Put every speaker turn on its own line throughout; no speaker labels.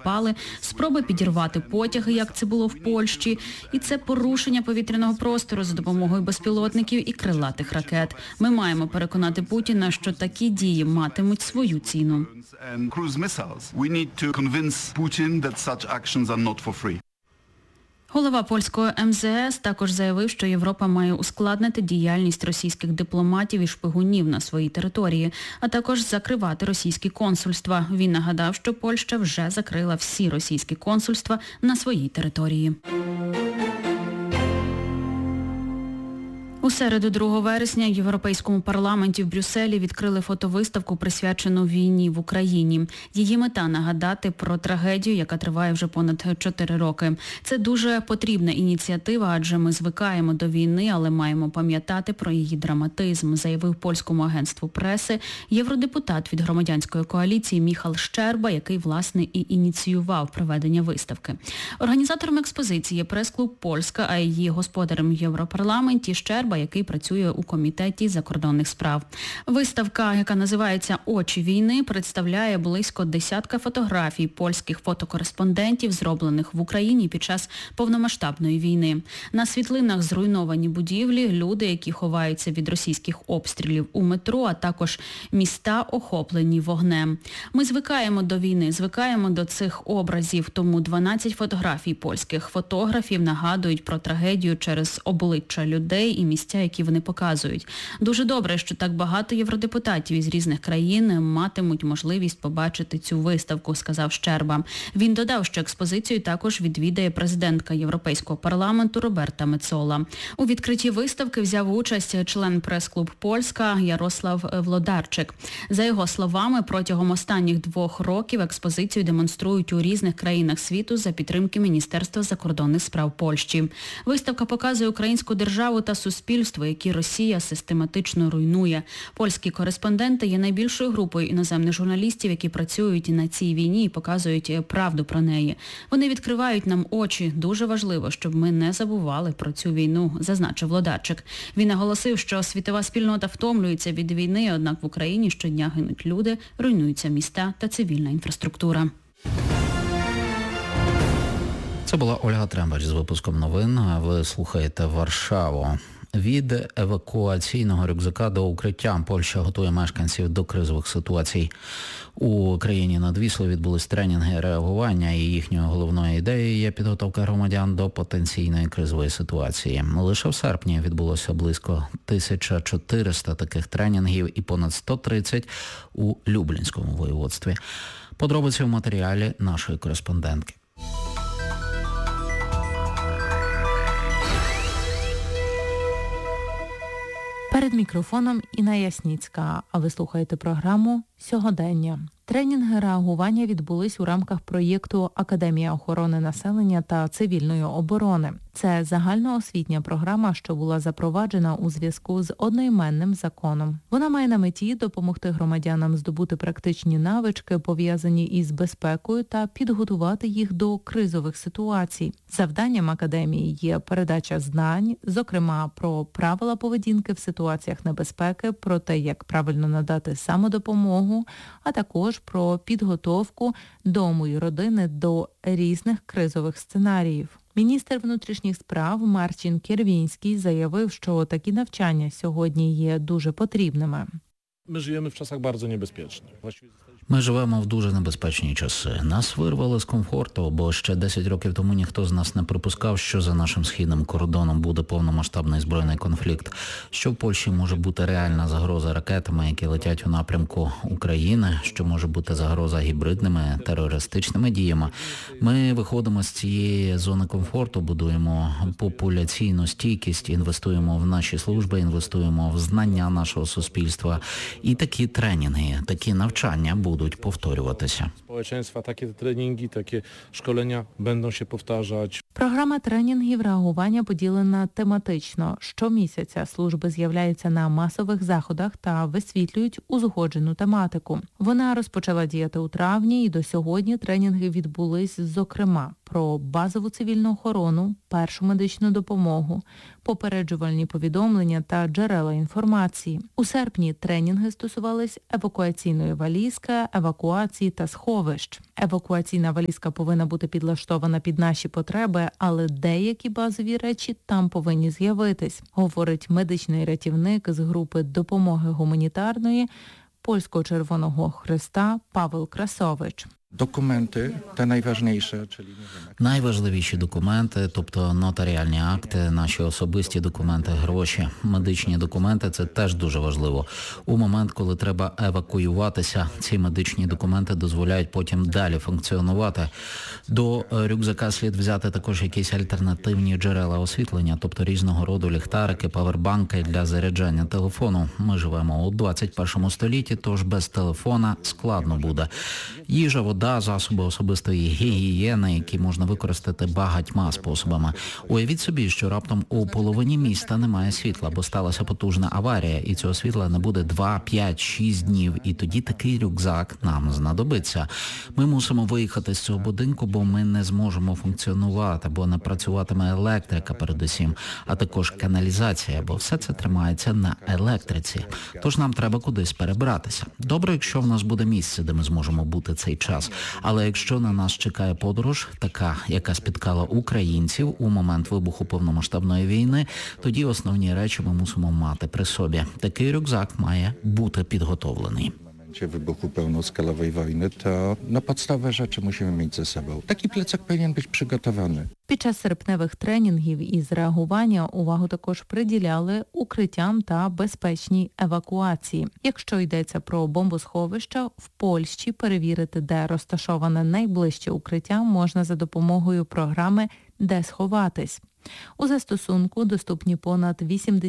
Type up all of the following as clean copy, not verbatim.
напали, спроби підірвати потяги, як це було в Польщі, і це порушення повітряного простору за допомогою безпілотників і крилатих ракет. Ми маємо переконати Путіна, що такі дії матимуть свою ціну. Голова польського МЗС також заявив, що Європа має ускладнити діяльність російських дипломатів і шпигунів на своїй території, а також закривати російські консульства. Він нагадав, що Польща вже закрила всі російські консульства на своїй території. У середу 2 вересня в Європейському парламенті в Брюсселі відкрили фотовиставку, присвячену війні в Україні. Її мета – нагадати про трагедію, яка триває вже понад 4 роки. Це дуже потрібна ініціатива, адже ми звикаємо до війни, але маємо пам'ятати про її драматизм, заявив польському агентству преси євродепутат від громадянської коаліції Міхал Щерба, який, власне, і ініціював проведення виставки. Організатором експозиції є прес-клуб «Польська», а її господарем в Європарламенті Щерба, який працює у Комітеті закордонних справ. Виставка, яка називається «Очі війни», представляє близько 10 фотографій польських фотокореспондентів, зроблених в Україні під час повномасштабної війни. На світлинах зруйновані будівлі, люди, які ховаються від російських обстрілів у метро, а також міста, охоплені вогнем. Ми звикаємо до війни, звикаємо до цих образів, тому 12 фотографій польських фотографів нагадують про трагедію через обличчя людей і місця, які вони показують. Дуже добре, що так багато євродепутатів із різних країн матимуть можливість побачити цю виставку, сказав Щерба. Він додав, що експозицію також відвідає президентка Європейського парламенту Роберта Мецола. У відкритті виставки взяв участь член прес-клуб «Польська» Ярослав Влодарчик. За його словами, протягом останніх 2 років експозицію демонструють у різних країнах світу за підтримки Міністерства закордонних справ Польщі. Виставка показує українську державу та суспільство, які Росія систематично руйнує. Польські кореспонденти є найбільшою групою іноземних журналістів, які працюють на цій війні і показують правду про неї. Вони відкривають нам очі. Дуже важливо, щоб ми не забували про цю війну, зазначив Влодарчик. Він наголосив, що світова спільнота втомлюється від війни, однак в Україні щодня гинуть люди, руйнуються міста та цивільна інфраструктура.
Це була Ольга Трембач з випуском новин. Ви слухаєте Варшаву. Від евакуаційного рюкзака до укриття Польща готує мешканців до кризових ситуацій. У країні над Віслою відбулись тренінги реагування, і їхньою головною ідеєю є підготовка громадян до потенційної кризової ситуації. Лише в серпні відбулося близько 1400 таких тренінгів і понад 130 у Люблінському воєводстві. Подробиці в матеріалі нашої кореспондентки.
Перед мікрофоном Інна Ясніцька, а ви слухаєте програму «Сьогодення». Тренінги реагування відбулись у рамках проєкту «Академія охорони населення та цивільної оборони». Це загальноосвітня програма, що була запроваджена у зв'язку з одноіменним законом. Вона має на меті допомогти громадянам здобути практичні навички, пов'язані із безпекою, та підготувати їх до кризових ситуацій. Завданням академії є передача знань, зокрема про правила поведінки в ситуаціях небезпеки, про те, як правильно надати самодопомогу, а також про підготовку дому і родини до різних кризових сценаріїв. Міністр внутрішніх справ Марчин Кierwiński заявив, що такі навчання сьогодні є дуже потрібними.
Ми живемо в часах дуже небезпечних.
Ми живемо в дуже небезпечні часи. Нас вирвали з комфорту, бо ще 10 років тому ніхто з нас не припускав, що за нашим східним кордоном буде повномасштабний збройний конфлікт, що в Польщі може бути реальна загроза ракетами, які летять у напрямку України, що може бути загроза гібридними терористичними діями. Ми виходимо з цієї зони комфорту, будуємо популяційну стійкість, інвестуємо в наші служби, інвестуємо в знання нашого суспільства. І такі тренінги, такі навчання будуть повторюватися.
Społeczeństwa, такі тренінги, такі школення будуть się powtarzać.
Програма тренінгів реагування поділена тематично. Щомісяця служби з'являються на масових заходах та висвітлюють узгоджену тематику. Вона розпочала діяти у травні, і до сьогодні тренінги відбулись, зокрема, про базову цивільну охорону, першу медичну допомогу, попереджувальні повідомлення та джерела інформації. У серпні тренінги стосувались евакуаційної валізки, евакуації та сховищ. Евакуаційна валізка повинна бути підлаштована під наші потреби, але деякі базові речі там повинні з'явитись, говорить медичний рятівник з групи допомоги гуманітарної Польського Червоного Хреста Павел Красович.
Документи те найважніше, czyli
Найважливіші документи, тобто нотаріальні акти, наші особисті документи, гроші, медичні документи – це теж дуже важливо. У момент, коли треба евакуюватися, ці медичні документи дозволяють потім далі функціонувати. До рюкзака слід взяти також якісь альтернативні джерела освітлення, тобто різного роду ліхтарики, павербанки для заряджання телефону. Ми живемо у 21 столітті, тож без телефона складно буде. Їжа, вода, засоби особистої гігієни, які можна використати багатьма способами. Уявіть собі, що раптом у половині міста немає світла, бо сталася потужна аварія, і цього світла не буде 2, 5, 6 днів, і тоді такий рюкзак нам знадобиться. Ми мусимо виїхати з цього будинку, бо ми не зможемо функціонувати, бо не працюватиме електрика передусім, а також каналізація, бо все це тримається на електриці. Тож нам треба кудись перебратися. Добре, якщо в нас буде місце, де ми зможемо бути цей час. Але якщо на нас чекає подорож, така, яка спіткала українців у момент вибуху повномасштабної війни, тоді основні речі ми мусимо мати при собі. Такий рюкзак має бути підготовлений.
w momencie wybuchu pełnoskalowej wojny, to podstawowe rzeczy musimy mieć ze sobą. Taki plecak powinien być przygotowany.
Під час серпневих тренінгів із реагування увагу також приділяли укриттям та безпечній евакуації. Якщо йдеться про бомбосховища, в Польщі перевірити, де розташоване найближче укриття, можна за допомогою програми «Де сховатись». У застосунку доступні понад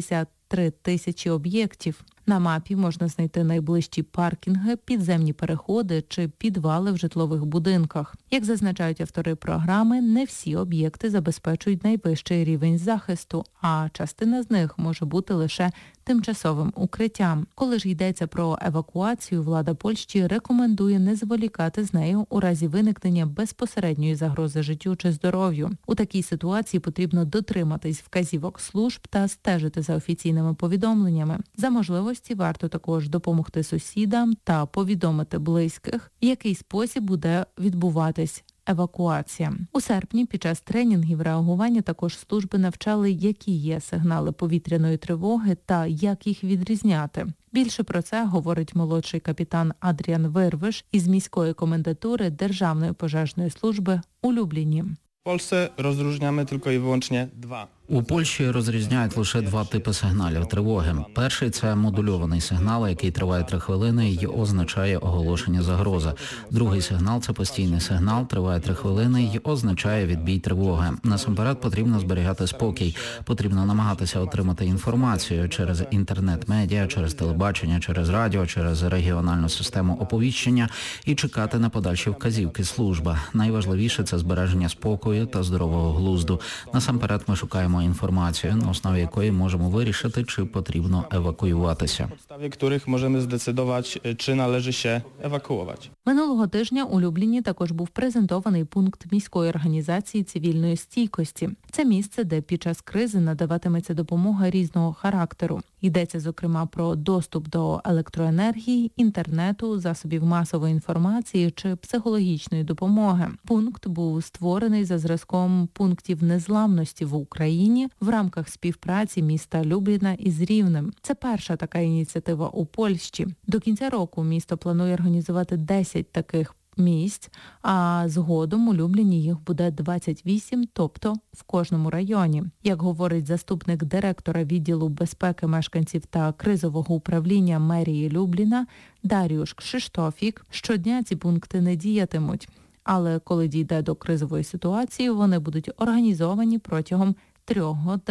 83 тисячі об'єктів. На мапі можна знайти найближчі паркінги, підземні переходи чи підвали в житлових будинках. Як зазначають автори програми, не всі об'єкти забезпечують найвищий рівень захисту, а частина з них може бути лише тимчасовим укриттям. Коли ж йдеться про евакуацію, влада Польщі рекомендує не зволікати з нею у разі виникнення безпосередньої загрози життю чи здоров'ю. У такій ситуації потрібно дотриматись вказівок служб та стежити за офіційними повідомленнями. За можливості варто також допомогти сусідам та повідомити близьких, в який спосіб буде відбуватись евакуація. У серпні під час тренінгів реагування також служби навчали, які є сигнали повітряної тривоги та як їх відрізняти. Більше про це говорить молодший капітан Адріан Вирвиш із міської комендатури Державної пожежної служби у Любліні.
W Polsce rozróżniamy tylko i wyłącznie dwa.
У Польщі розрізняють лише два типи сигналів тривоги. Перший – це модульований сигнал, який триває 3 хвилини і означає оголошення загрози. Другий сигнал – це постійний сигнал, триває 3 хвилини і означає відбій тривоги. Насамперед потрібно зберігати спокій, потрібно намагатися отримати інформацію через інтернет-медіа, через телебачення, через радіо, через регіональну систему оповіщення і чекати на подальші вказівки служби. Найважливіше – це збереження спокою та здорового глузду. Насамперед ми шукаємо інформацію, на основі якої можемо вирішити, чи потрібно евакуюватися.
Na podstawie których możemy zdecydować, czy należy się ewakuować.
Минулого тижня у Любліні також був презентований пункт міської організації цивільної стійкості. Це місце, де під час кризи надаватиметься допомога різного характеру. Йдеться, зокрема, про доступ до електроенергії, інтернету, засобів масової інформації чи психологічної допомоги. Пункт був створений за зразком пунктів незламності в Україні в рамках співпраці міста Любліна із Рівнем. Це перша така ініціатива у Польщі. До кінця року місто планує організувати 10 таких місць, а згодом у Любліні їх буде 28, тобто в кожному районі. Як говорить заступник директора відділу безпеки мешканців та кризового управління мерії Любліна Даріуш Кшиштофік, щодня ці пункти не діятимуть. Але коли дійде до кризової ситуації, вони будуть організовані протягом 3 годин.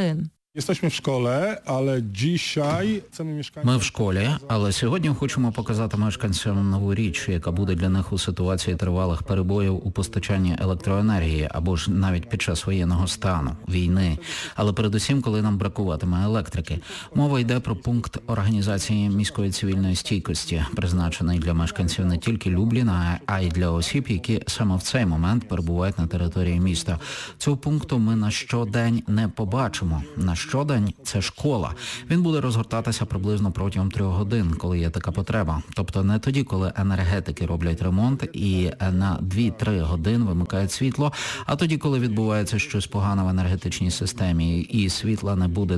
Jesteśmy w szkole, ale dzisiaj chcemy mieszkańcom...
Ми в школі, але сьогодні хочемо показати мешканцям нову річ, яка буде для них у ситуації тривалих перебоїв у постачанні електроенергії або ж навіть під час воєнного стану, війни. Але передусім, коли нам бракуватиме електрики. Мова йде про пункт організації міської цивільної стійкості, призначений для мешканців не тільки Любліна, а й для осіб, які саме в цей момент перебувають на території міста. Цього пункту ми на щодень не побачимо. На щодень – це школа. Він буде розгортатися приблизно протягом 3 годин, коли є така потреба. Тобто не тоді, коли енергетики роблять ремонт і на 2-3 годин вимикають світло, а тоді, коли відбувається щось погане в енергетичній системі і світла не буде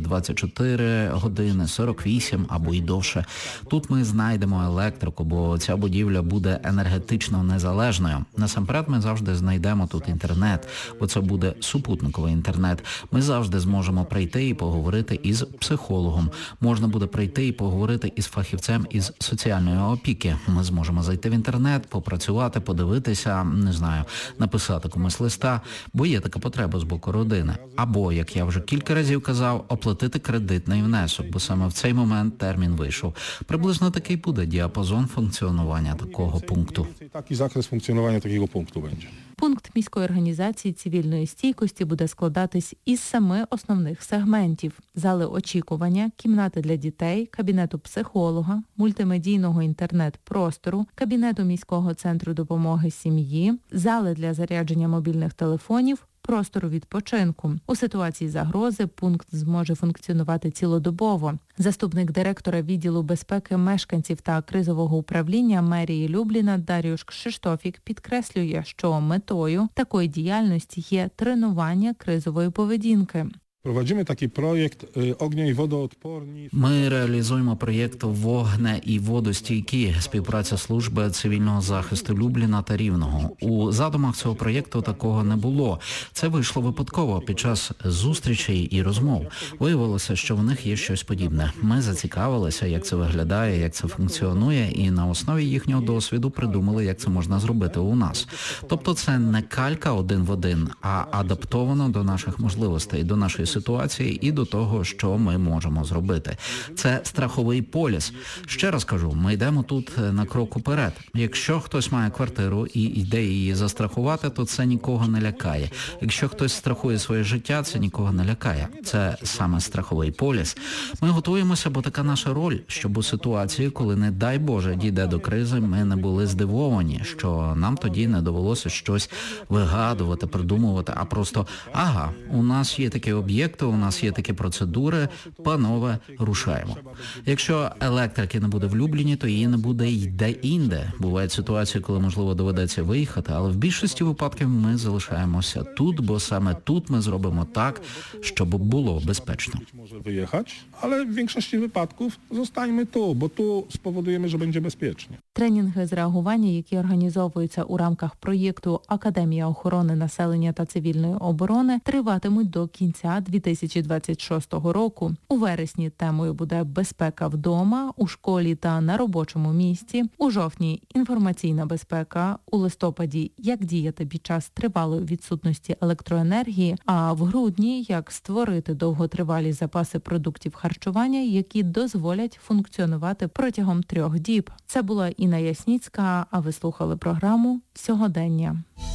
24 години, 48 або й довше. Тут ми знайдемо електрику, бо ця будівля буде енергетично незалежною. Насамперед ми завжди знайдемо тут інтернет, бо це буде супутниковий інтернет. Ми завжди зможемо прийти і поговорити із психологом. Можна буде прийти і поговорити із фахівцем із соціальної опіки. Ми зможемо зайти в інтернет, попрацювати, подивитися, не знаю, написати комусь листа, бо є така потреба з боку родини. Або, як я вже кілька разів казав, оплатити кредитний внесок, бо саме в цей момент термін вийшов. Приблизно такий буде діапазон функціонування такого пункту.
Taki zakres funkcjonowania takiego punktu będzie.
Пункт міської організації цивільної стійкості буде складатись із 7 основних сегментів: зали очікування, кімнати для дітей, кабінету психолога, мультимедійного інтернет-простору, кабінету міського центру допомоги сім'ї, зали для зарядження мобільних телефонів, простору відпочинку. У ситуації загрози пункт зможе функціонувати цілодобово. Заступник директора відділу безпеки мешканців та кризового управління мерії Любліна Даріуш Кшиштофік підкреслює, що метою такої діяльності є тренування кризової поведінки.
Prowadzimy taki projekt ognia i wodoodporni.
Ми реалізуємо проєкт «Вогне і водостійкі» співпраця служби цивільного захисту Любліна та Рівного. У задумах цього проєкту такого не було. Це вийшло випадково під час зустрічей і розмов. Виявилося, що в них є щось подібне. Ми зацікавилися, як це виглядає, як це функціонує, і на основі їхнього досвіду придумали, як це можна зробити у нас. Тобто це не калька один в один, а адаптовано до наших можливостей, до нашої ситуації і до того, що ми можемо зробити. Це страховий поліс. Ще раз кажу, ми йдемо тут на крок уперед. Якщо хтось має квартиру і йде її застрахувати, то це нікого не лякає. Якщо хтось страхує своє життя, це нікого не лякає. Це саме страховий поліс. Ми готуємося, бо така наша роль, щоб у ситуації, коли, не дай Боже, дійде до кризи, ми не були здивовані, що нам тоді не довелося щось вигадувати, придумувати, а просто, ага, у нас є такий об'єкт, у нас є такі процедури, панове, рушаємо. Якщо електрики не буде в Любліні, то її не буде й де-інде. Бувають ситуації, коли, можливо, доведеться виїхати, але в більшості випадків ми залишаємося тут, бо саме тут ми зробимо так, щоб було безпечно.
Może wyjechać, ale w większości wypadków zostańmy tu, bo tu spowodujemy, że będzie bezpiecznie.
Тренінги з реагування, які організовуються у рамках проєкту «Академія охорони населення та цивільної оборони», триватимуть до кінця 2026 року. У вересні темою буде безпека вдома, у школі та на робочому місці. У жовтні – інформаційна безпека. У листопаді – як діяти під час тривалої відсутності електроенергії. А в грудні – як створити довготривалі запаси продуктів харчування, які дозволять функціонувати протягом 3 діб. Це була Інна Ясніцька, а ви слухали програму «Сьогодення».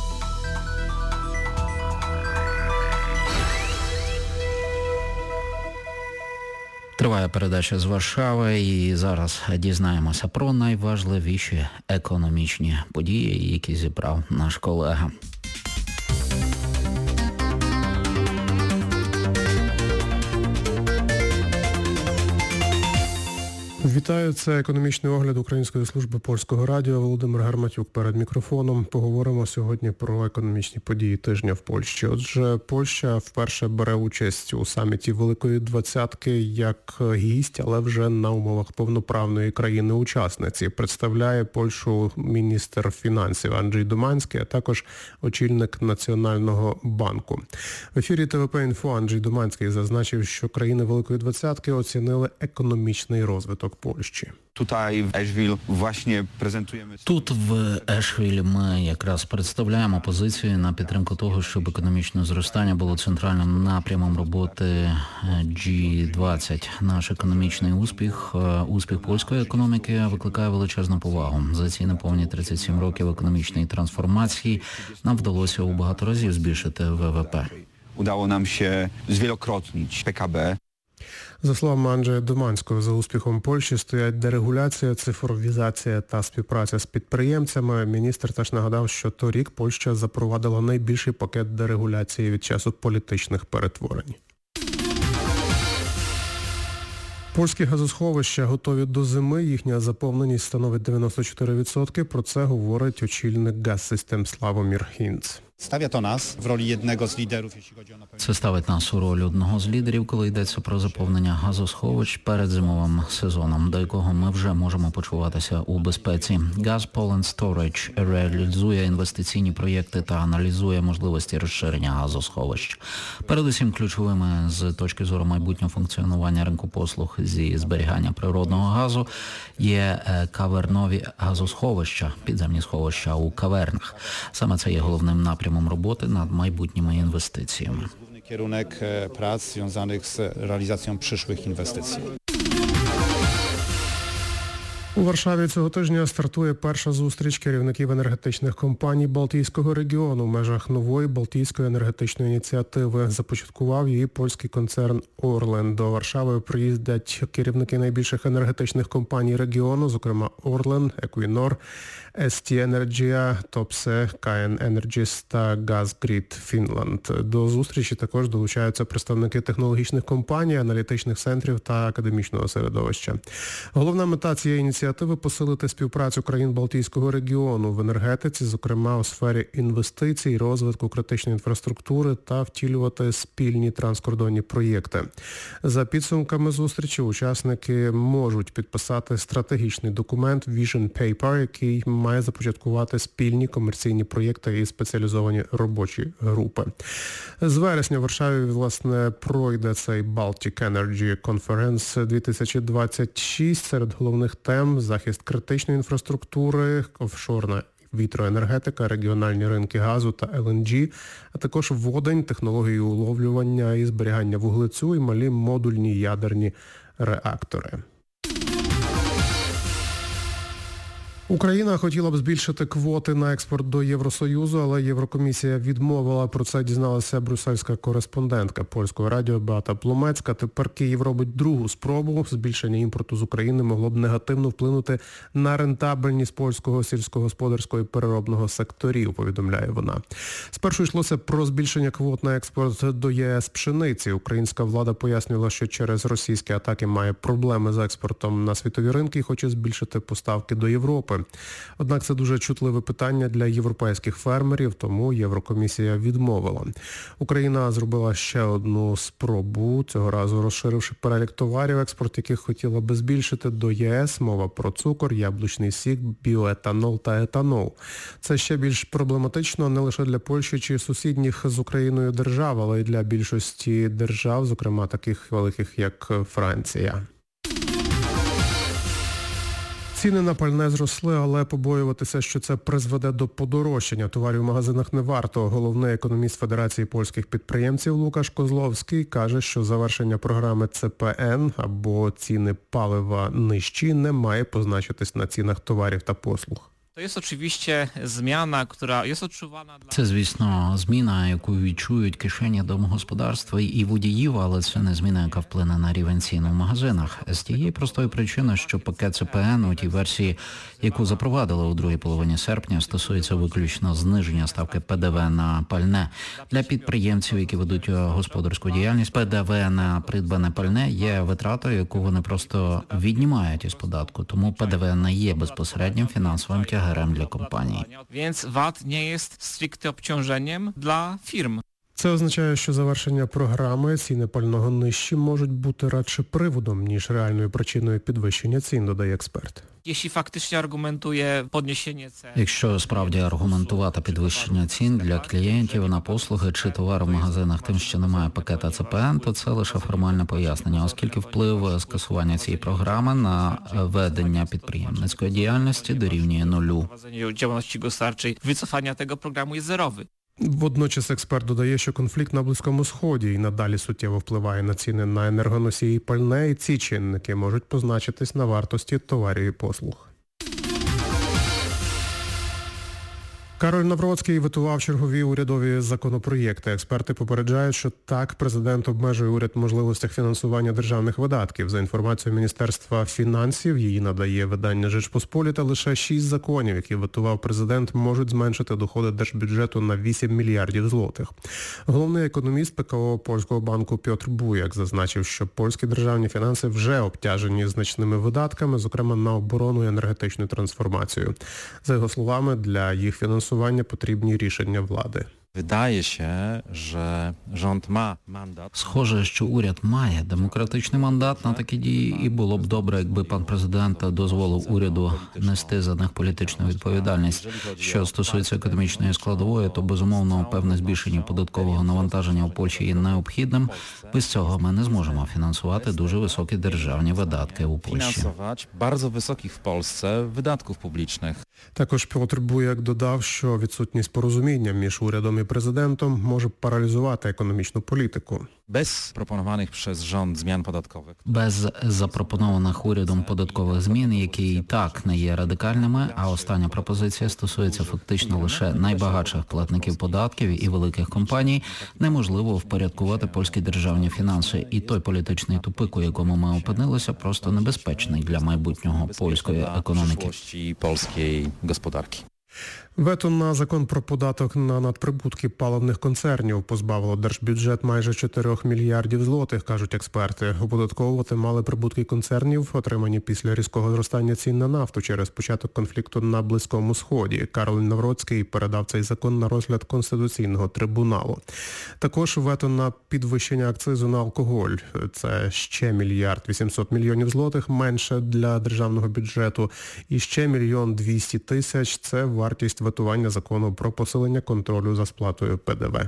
Триває передача з Варшави і зараз дізнаємося про найважливіші економічні події, які зібрав наш колега.
Вітаю, це економічний огляд Української служби Польського радіо. Володимир Гарматюк перед мікрофоном. Поговоримо сьогодні про економічні події тижня в Польщі. Отже, Польща вперше бере участь у саміті Великої Двадцятки як гість, але вже на умовах повноправної країни-учасниці. Представляє Польщу міністр фінансів Анджей Доманський, а також очільник Національного банку. В ефірі ТВП-Інфо Анджей Доманський зазначив, що країни Великої Двадцятки оцінили економічний розвиток Польщі.
Tutaj w Eszwil właśnie prezentujemy...
Тут в Ешвілі ми якраз представляємо позицію на підтримку того, щоб економічне зростання було центральним напрямом роботи G20. Наш економічний успіх, успіх польської економіки викликає величезну повагу. За ці неповні 37 років економічної трансформації нам вдалося у багато разів збільшити ВВП.
Udało nam się zwielokrotnić PKB.
За словами Анджея Доманського, за успіхом Польщі стоять дерегуляція, цифровізація та співпраця з підприємцями. Міністр теж нагадав, що торік Польща запровадила найбільший пакет дерегуляції від часу політичних перетворень. Польські газосховища готові до зими, їхня заповненість становить 94%. Про це говорить очільник Газсистем Славомір Гінц.
Stawia to nas w roli jednego z liderów, jeśli chodzi o napełnienie.
Це ставить нас у роль одного з лідерів, коли йдеться про заповнення газосховищ перед зимовим сезоном, до якого ми вже можемо почуватися у безпеці. Gas Poland Storage реалізує інвестиційні проєкти та аналізує можливості розширення газосховищ. Передусім ключовими з точки зору майбутнього функціонування ринку послуг зі зберігання природного газу є кавернові газосховища, підземні сховища у кавернах. Саме це є головним напрямом роботи над майбутніми інвестиціями.
Główny kierunek prac związanych z realizacją przyszłych inwestycji.
У Варшаві цього тижня стартує перша зустріч керівників енергетичних компаній Балтійського регіону в межах нової Балтійської енергетичної ініціативи. Започаткував її польський концерн Орлен. До Варшави приїздять керівники найбільших енергетичних компаній регіону, зокрема Орлен, Еквінор, ST Energia, Topse, KN Energies та Газгрід Фінланд. До зустрічі також долучаються представники технологічних компаній, аналітичних центрів та академічного середовища. Головна мета цієї ініціативи – посилити співпрацю країн Балтійського регіону в енергетиці, зокрема у сфері інвестицій, розвитку критичної інфраструктури та втілювати спільні транскордонні проєкти. За підсумками зустрічі учасники можуть підписати стратегічний документ Vision Paper, який має започаткувати спільні комерційні проєкти і спеціалізовані робочі групи. З вересня в Варшаві, власне, пройде цей Baltic Energy Conference 2026. Серед головних тем – захист критичної інфраструктури, офшорна вітроенергетика, регіональні ринки газу та ЛНГ, а також водень, технології уловлювання і зберігання вуглецю і малі модульні ядерні реактори. Україна хотіла б збільшити квоти на експорт до Євросоюзу, але Єврокомісія відмовила. Про це дізналася брюссельська кореспондентка Польського радіо Беата Плумецька. Тепер Київ робить другу спробу. Збільшення імпорту з України могло б негативно вплинути на рентабельність польського сільськогосподарського і переробного секторів, повідомляє вона. Спершу йшлося про збільшення квот на експорт до ЄС пшениці. Українська влада пояснювала, що через російські атаки має проблеми з експортом на світові ринки і хоче збільшити поставки до Європи. Однак це дуже чутливе питання для європейських фермерів, тому Єврокомісія відмовила. Україна зробила ще одну спробу, цього разу розширивши перелік товарів, експорт яких хотіла би збільшити до ЄС. Мова про цукор, яблучний сік, біоетанол та етанол. Це ще більш проблематично не лише для Польщі чи сусідніх з Україною держав, але й для більшості держав, зокрема таких великих, як Франція. Ціни на пальне зросли, але побоюватися, що це призведе до подорожчання товарів в магазинах не варто. Головний економіст Федерації польських підприємців Лукаш Козловський каже, що завершення програми ЦПН або ціни палива нижчі не має позначитись на цінах товарів та послуг.
To jest oczywiście zmiana, która jest odczuwana dla...
Це, звісно, зміна, яку відчують кишені домогосподарства і водіїв, але це не зміна, яка вплине на рівень цін у магазинах. З тієї простої причини, що пакет ЦПН у тій версії, яку запровадили у другій половині серпня, стосується виключно зниження ставки ПДВ на пальне. Для підприємців, які ведуть господарську діяльність, ПДВ на придбане пальне є витратою, яку вони просто віднімають із податку. Тому ПДВ не є безпосереднім фінансовим тягарем для компаній.
Więc VAT nie jest stricte obciążeniem dla firm.
Це означає, що завершення програми ціни пального нижчі можуть бути радше приводом, ніж реальною причиною підвищення цін, додає експерт.
Jeśli faktycznie argumentuje podniesienie cen.
Якщо справді аргументувати підвищення цін для клієнтів на послуги чи товари в магазинах тим, що немає пакета ЦПН, то це лише формальне пояснення, оскільки вплив скасування цієї програми на ведення підприємницької діяльності дорівнює нулю.
Prowadzeniu działalności gospodarczej, wycofania tego programu jest zerowy.
Водночас експерт додає, що конфлікт на Близькому Сході і надалі суттєво впливає на ціни на енергоносії і пальне, і ці чинники можуть позначитись на вартості товарів і послуг. Кароль Навроцький ветував чергові урядові законопроєкти. Експерти попереджають, що так президент обмежує уряд в можливостях фінансування державних видатків. За інформацією Міністерства фінансів, її надає видання «Жечпосполіта», лише 6 законів, які ветував президент, можуть зменшити доходи держбюджету на 8 мільярдів злотих. Головний економіст ПКО Польського банку Пьотр Буяк зазначив, що польські державні фінанси вже обтяжені значними видатками, зокрема на оборону і енергетичну трансформацію. За його словами, для їх фінансування потрібні рішення влади.
Wydaje się, że rząd ma mandat.
Схоже, що уряд має демократичний мандат на такі дії, і було б добре, якби пан президент дозволив уряду нести за них політичну відповідальність. Що стосується економічної складової, то, безумовно, певне збільшення податкового навантаження в Польщі є необхідним. Без цього ми не зможемо фінансувати дуже високі державні видатки у Польщі.
Finansować bardzo wysokich w Polsce wydatków publicznych.
Також Пьотр Буяк додав, що відсутність порозуміння між урядом і президентом може паралізувати економічну політику.
Bez proponowanych przez rząd zmian podatkowych.
Без запропонованих урядом податкових змін, які і так не є радикальними, а остання пропозиція стосується фактично лише найбагатших платників податків і великих компаній, неможливо впорядкувати польські державні фінанси. І той політичний тупик, у якому ми опинилися, просто небезпечний для майбутнього польської економіки.
Polskiej gospodarki.
Вето на закон про податок на надприбутки паливних концернів позбавило держбюджет майже 4 мільярдів злотих, кажуть експерти. Оподатковувати мали прибутки концернів, отримані після різкого зростання цін на нафту через початок конфлікту на Близькому Сході. Кароль Навроцький передав цей закон на розгляд Конституційного трибуналу. Також вето на підвищення акцизу на алкоголь. Це ще 1 мільярд 800 мільйонів злотих менше для державного бюджету. І ще 1 200 000 – це вартість ветування закону про посилення контролю за сплатою ПДВ.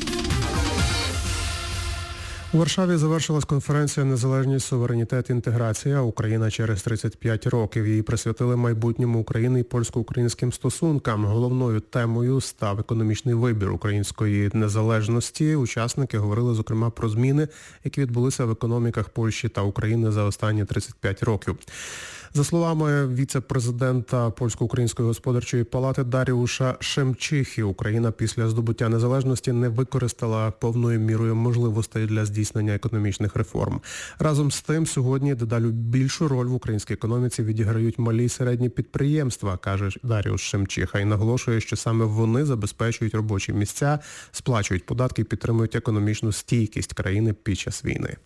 У Варшаві завершилась конференція «Незалежність, суверенітет, інтеграція. Україна через 35 років». Її присвятили майбутньому України і польсько-українським стосункам. Головною темою став економічний вибір української незалежності. Учасники говорили, зокрема, про зміни, які відбулися в економіках Польщі та України за останні 35 років. За словами віце-президента Польсько-Української господарчої палати Даріуша Шемчихи, Україна після здобуття незалежності не використала повною мірою можливостей для здійснення економічних реформ. Разом з тим, сьогодні дедалі більшу роль в українській економіці відіграють малі і середні підприємства, каже Даріуш Шемчиха, і наголошує, що саме вони забезпечують робочі місця, сплачують податки і підтримують економічну стійкість країни під час війни.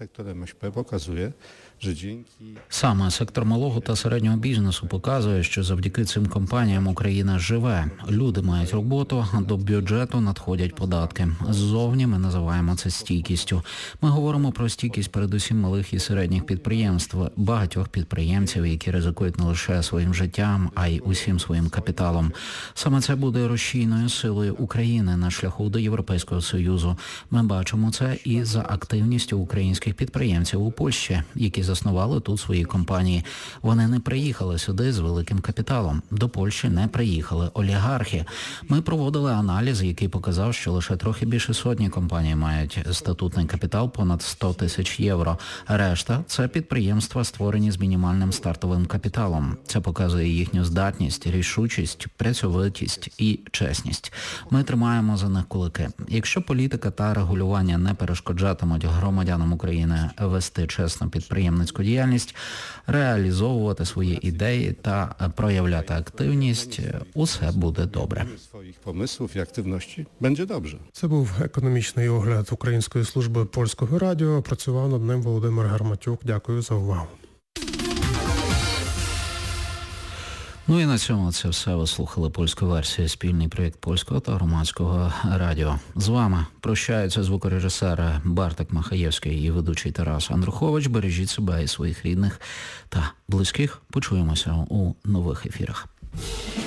Саме сектор малого та середнього бізнесу показує, що завдяки цим компаніям Україна живе. Люди мають роботу, а до бюджету надходять податки. Ззовні ми називаємо це стійкістю. Ми говоримо про стійкість передусім малих і середніх підприємств, багатьох підприємців, які ризикують не лише своїм життям, а й усім своїм капіталом. Саме це буде рушійною силою України на шляху до Європейського Союзу. Ми бачимо це і за активністю українських підприємців у Польщі, які заснували тут свої компанії. Вони не приїхали сюди з великим капіталом. До Польщі не приїхали олігархи. Ми проводили аналіз, який показав, що лише трохи більше сотні компаній мають статутний капітал понад 100 тисяч євро. Решта – це підприємства, створені з мінімальним стартовим капіталом. Це показує їхню здатність, рішучість, працьовитість і чесність. Ми тримаємо за них кулаки. Якщо політика та регулювання не перешкоджатимуть громадянам України вести чесну підприємницьку діяльність, реалізовувати свої ідеї та проявляти активність, усе буде добре.
Своїх помислів і активності буде добре.
Це був економічний огляд Української служби Польського радіо. Працював над ним Володимир Гарматюк. Дякую за увагу.
Ну і на цьому це все. Ви слухали польську версію, спільний проєкт польського та громадського радіо. З вами прощаються звукорежисер Бартик Махаєвський і ведучий Тарас Андрухович. Бережіть себе і своїх рідних та близьких. Почуємося у нових ефірах.